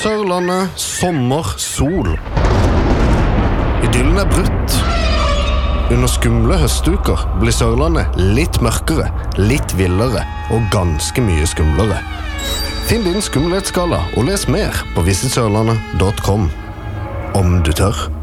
Sørlandet, sommer, sol. Idyllen brutt. Under skumle høstuker blir Sørlandet litt mørkere, litt villere og ganske mye skumlere. Finn din skumlighetsskala og les mer på visitsørlandet.com. Om du tør.